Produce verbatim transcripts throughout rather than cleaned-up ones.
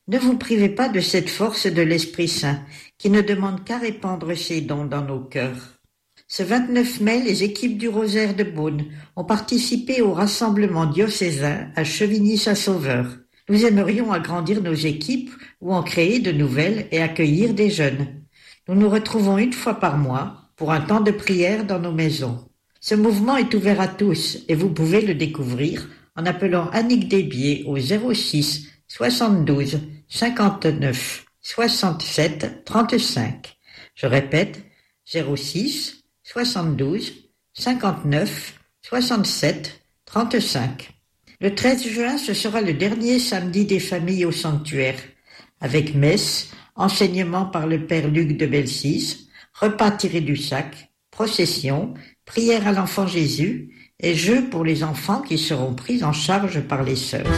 Ne vous privez pas de cette force de l'Esprit Saint, qui ne demande qu'à répandre ses dons dans nos cœurs. Ce vingt-neuf mai, les équipes du Rosaire de Beaune ont participé au rassemblement diocésain à Chevigny-Saint-Sauveur. Nous aimerions agrandir nos équipes ou en créer de nouvelles et accueillir des jeunes. Nous nous retrouvons une fois par mois pour un temps de prière dans nos maisons. Ce mouvement est ouvert à tous et vous pouvez le découvrir en appelant Annick Desbiers au zéro six soixante-douze cinquante-neuf soixante-sept trente-cinq. Je répète, zéro six soixante-douze cinquante-neuf soixante-sept trente-cinq. Le treize juin, ce sera le dernier samedi des familles au sanctuaire, avec messe, enseignement par le père Luc de Belsis, repas tirés du sac, procession, prière à l'enfant Jésus et jeux pour les enfants qui seront pris en charge par les sœurs.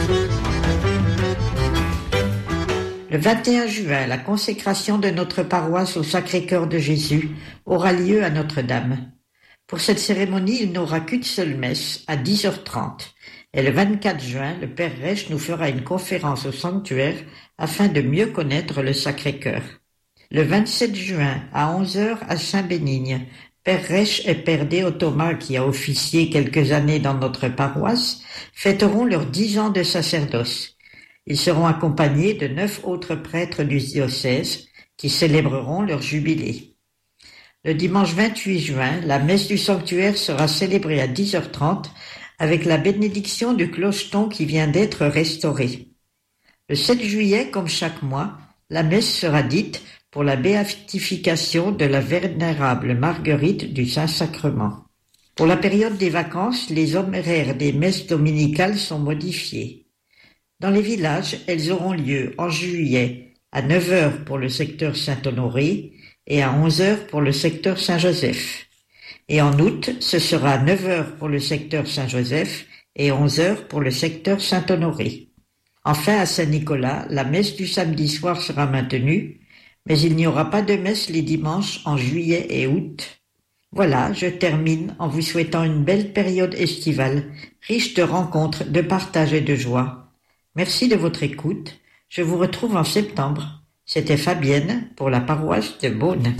Le vingt et un juin, la consécration de notre paroisse au Sacré-Cœur de Jésus aura lieu à Notre-Dame. Pour cette cérémonie, il n'aura qu'une seule messe à dix heures trente. Et le vingt-quatre juin, le Père Reich nous fera une conférence au sanctuaire afin de mieux connaître le Sacré-Cœur. Le vingt-sept juin, à onze heures, à Saint-Bénigne, Père Reich et Père Déo Thomas, qui a officié quelques années dans notre paroisse, fêteront leurs dix ans de sacerdoce. Ils seront accompagnés de neuf autres prêtres du diocèse qui célébreront leur jubilé. Le dimanche vingt-huit juin, la messe du sanctuaire sera célébrée à dix heures trente avec la bénédiction du clocheton qui vient d'être restauré. Le sept juillet, comme chaque mois, la messe sera dite pour la béatification de la vénérable Marguerite du Saint-Sacrement. Pour la période des vacances, les horaires des messes dominicales sont modifiés. Dans les villages, elles auront lieu en juillet à neuf heures pour le secteur Saint-Honoré et à onze heures pour le secteur Saint-Joseph. Et en août, ce sera neuf heures pour le secteur Saint-Joseph et onze heures pour le secteur Saint-Honoré. Enfin, à Saint-Nicolas, la messe du samedi soir sera maintenue, mais il n'y aura pas de messe les dimanches en juillet et août. Voilà, je termine en vous souhaitant une belle période estivale, riche de rencontres, de partage et de joie. Merci de votre écoute. Je vous retrouve en septembre. C'était Fabienne pour la paroisse de Beaune.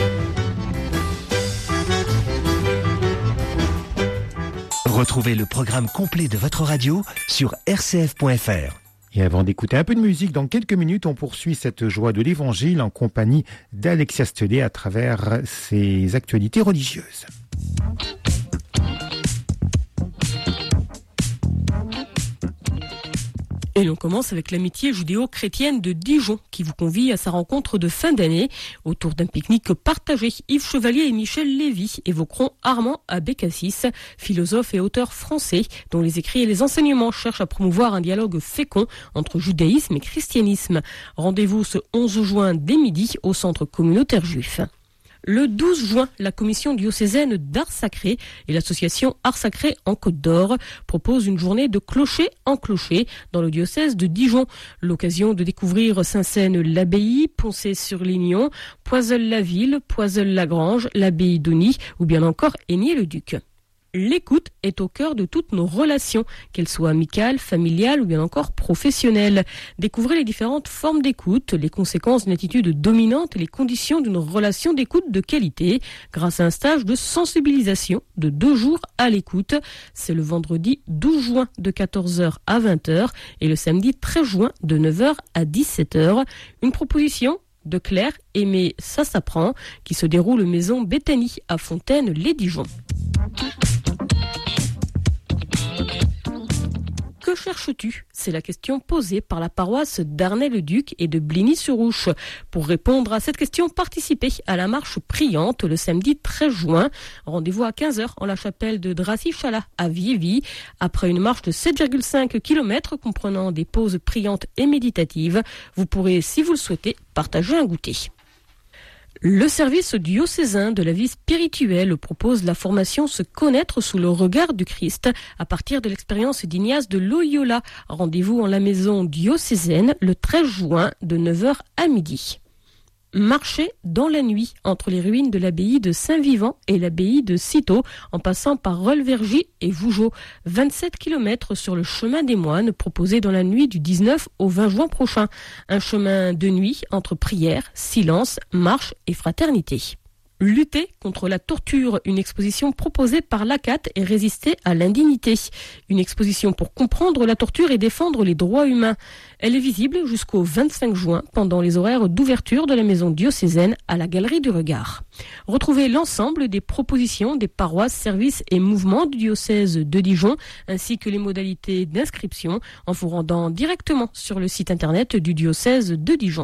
Retrouvez le programme complet de votre radio sur r c f point f r. Et avant d'écouter un peu de musique, dans quelques minutes, on poursuit cette joie de l'Évangile en compagnie d'Alexia Stedé à travers ses actualités religieuses. Et l'on commence avec l'amitié judéo-chrétienne de Dijon qui vous convie à sa rencontre de fin d'année. Autour d'un pique-nique partagé, Yves Chevalier et Michel Lévy évoqueront Armand Abécassis, philosophe et auteur français dont les écrits et les enseignements cherchent à promouvoir un dialogue fécond entre judaïsme et christianisme. Rendez-vous ce onze juin dès midi au centre communautaire juif. Le douze juin, la commission diocésaine d'art sacré et l'association Art Sacré en Côte d'Or proposent une journée de clocher en clocher dans le diocèse de Dijon. L'occasion de découvrir Saint-Saëns-l'Abbaye, Poncé-sur-Lignon, Poiseul-la-Ville, Poiseul-la-Grange, l'Abbaye d'Auny ou bien encore Aigné-le-Duc. L'écoute est au cœur de toutes nos relations, qu'elles soient amicales, familiales ou bien encore professionnelles. Découvrez les différentes formes d'écoute, les conséquences d'une attitude dominante et les conditions d'une relation d'écoute de qualité grâce à un stage de sensibilisation de deux jours à l'écoute. C'est le vendredi douze juin de quatorze heures à vingt heures et le samedi treize juin de neuf heures à dix-sept heures. Une proposition de Claire Aimé Ça s'apprend qui se déroule maison Béthanie à Fontaine-les-Dijon. Que cherches-tu ? C'est la question posée par la paroisse d'Arnay-le-Duc et de Bligny-sur-Ouche. Pour répondre à cette question, participez à la marche priante le samedi treize juin. Rendez-vous à quinze heures en la chapelle de Dracy-Chalat à Viévy. Après une marche de sept virgule cinq kilomètres comprenant des pauses priantes et méditatives, vous pourrez, si vous le souhaitez, partager un goûter. Le service diocésain de la vie spirituelle propose la formation Se connaître sous le regard du Christ à partir de l'expérience d'Ignace de Loyola. Rendez-vous en la maison diocésaine le treize juin de neuf heures à midi. marcher dans la nuit entre les ruines de l'abbaye de Saint-Vivant et l'abbaye de Cîteaux, en passant par Rolvergy et Vougeot. vingt-sept kilomètres sur le chemin des moines proposé dans la nuit du dix-neuf au vingt juin prochain. Un chemin de nuit entre prière, silence, marche et fraternité. Lutter contre la torture, une exposition proposée par l'A C A T et résister à l'indignité. Une exposition pour comprendre la torture et défendre les droits humains. Elle est visible jusqu'au vingt-cinq juin pendant les horaires d'ouverture de la maison diocésaine à la Galerie du Regard. Retrouvez l'ensemble des propositions des paroisses, services et mouvements du diocèse de Dijon ainsi que les modalités d'inscription en vous rendant directement sur le site internet du diocèse de Dijon.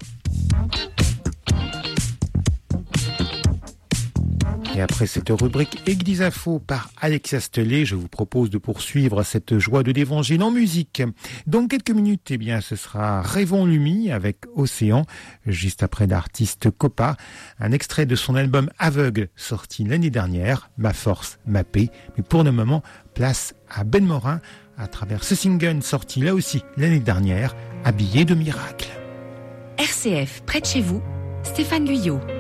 Et après cette rubrique Église Info par Alexia Stelé, je vous propose de poursuivre cette joie de l'évangile en musique. Dans quelques minutes, eh bien, ce sera Rêvons Lumi avec Océan, juste après l'artiste Copa, un extrait de son album Aveugle sorti l'année dernière, Ma Force, Ma Paix. Mais pour le moment, place à Ben Morin à travers ce single sorti là aussi l'année dernière, Habillé de miracle. R C F, près de chez vous, Stéphane Guyot.